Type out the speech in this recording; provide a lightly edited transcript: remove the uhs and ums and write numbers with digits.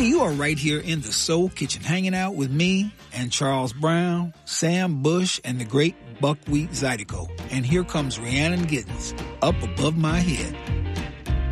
Hey, you are right here in the Soul Kitchen, hanging out with me and Charles Brown, Sam Bush, and the great Buckwheat Zydeco. And here comes Rhiannon Giddens, Up Above My Head.